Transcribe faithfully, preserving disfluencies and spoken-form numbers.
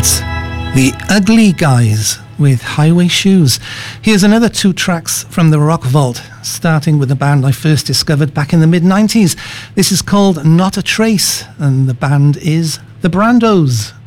That's The Ugly Guys with Highway Shoes. Here's another two tracks from the Rock Vault, starting with a band I first discovered back in the mid nineties. This is called Not a Trace, and the band is The Brandos.